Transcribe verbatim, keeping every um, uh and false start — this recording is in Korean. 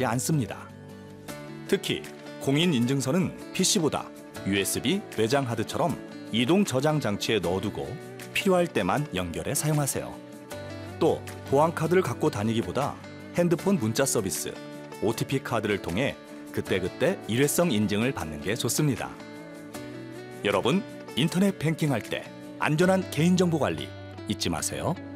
필요하지 않습니다. 특히 공인인증서는 피씨보다 유에스비 외장 하드처럼 이동 저장 장치에 넣어두고 필요할 때만 연결해 사용하세요. 또 보안카드를 갖고 다니기보다 핸드폰 문자 서비스, 오티피 카드를 통해 그때그때 일회성 인증을 받는 게 좋습니다. 여러분, 인터넷 뱅킹할 때 안전한 개인정보 관리 잊지 마세요.